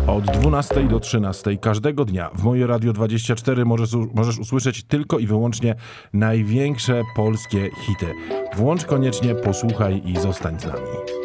Od 12 do 13 każdego dnia w Moje Radio 24 możesz usłyszeć tylko i wyłącznie największe polskie hity. Włącz koniecznie, posłuchaj i zostań z nami.